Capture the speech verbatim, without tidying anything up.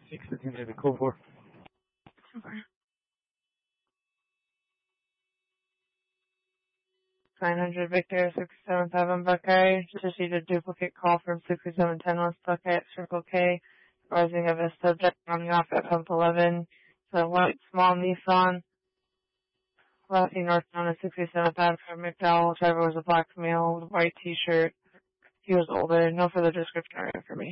six fifteen to the code for. Okay. nine hundred Victor, sixty-seven five on Buckeye. Just received a duplicate call from sixty-seven ten West Buckeye at Circle K. Rising of a subject running off at pump eleven. It's a white small Nissan. Lassie northbound at sixty-seven five from McDowell. Driver was a black male with a white t-shirt. He was older. No further description or information.